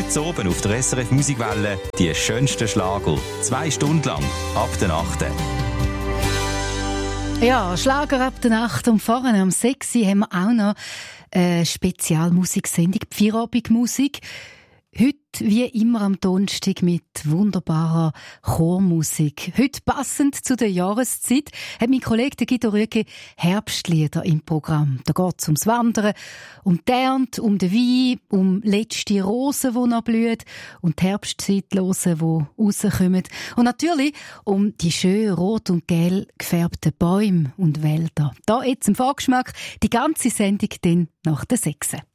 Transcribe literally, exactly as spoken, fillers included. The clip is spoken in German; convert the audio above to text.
Heute oben auf der S R F Musikwelle die schönsten Schlager. Zwei Stunden lang, ab der achten. Ja, Schlager ab der Nacht. Und vorne am sechs Uhr haben wir auch noch eine Spezialmusiksendung, die Feierabendmusik. Heute, wie immer am Donnerstag, mit wunderbarer Chormusik. Heute passend zu der Jahreszeit hat mein Kollege Guido Rüeggi Herbstlieder im Programm. Da geht es ums Wandern, um die Ernte, um den Wein, um letzte Rosen, die noch blühen, und die Herbstzweitlosen, die rauskommen. Und natürlich um die schönen rot und gelb gefärbten Bäume und Wälder. Da jetzt im Vorgeschmack, die ganze Sendung dann nach der sechs Uhr.